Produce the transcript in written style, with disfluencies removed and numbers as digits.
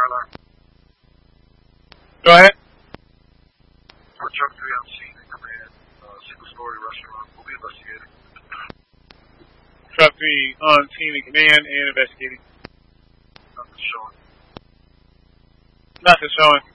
fire alarm. Go ahead. Ford truck 3 on scene in command. Single-story restaurant. We'll be investigating. Truck 3 on scene in command and investigating. Nothing showing. Nothing showing.